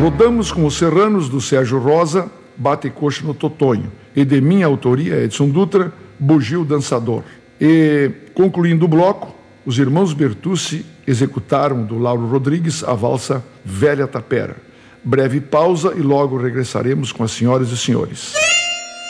Rodamos com os Serranos, do Sérgio Rosa, Bate Coxa no Totonho. E de minha autoria, Edson Dutra, Bugio Dançador. E, concluindo o bloco, os irmãos Bertucci executaram do Lauro Rodrigues a valsa Velha Tapera. Breve pausa e logo regressaremos com as senhoras e senhores.